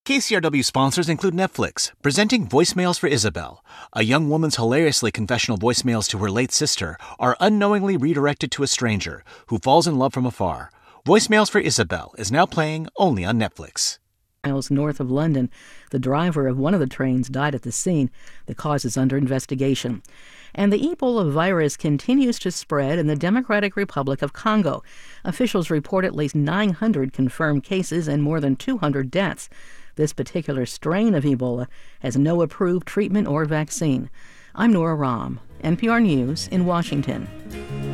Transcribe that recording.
KCRW sponsors include Netflix, presenting Voicemails for Isabel. A young woman's hilariously confessional voicemails to her late sister are unknowingly redirected to a stranger who falls in love from afar. Voicemails for Isabel is now playing only on Netflix. Miles north of London, the driver of one of the trains died at the scene. The cause is under investigation. And the Ebola virus continues to spread in the Democratic Republic of Congo. Officials report at least 900 confirmed cases and more than 200 deaths. This particular strain of Ebola has no approved treatment or vaccine. I'm Nora Rahm, NPR News in Washington.